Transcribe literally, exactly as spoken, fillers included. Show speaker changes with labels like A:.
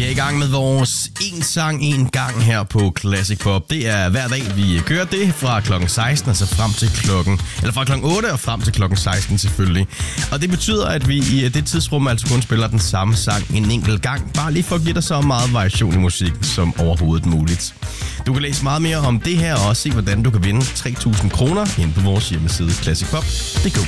A: i gang med vores En Sang En Gang her på Classic Pop. Det er hver dag, vi kører det fra klokken seksten, altså frem til klokken... Eller fra klokken otte og frem til klokken seksten selvfølgelig. Og det betyder, at vi i det tidsrum altså kun spiller den samme sang en enkelt gang. Bare lige for at give dig så meget variation i musik som overhovedet muligt. Du kan læse meget mere om det her og også se, hvordan du kan vinde tre tusind kroner ind på vores hjemmeside classic pop punktum d k.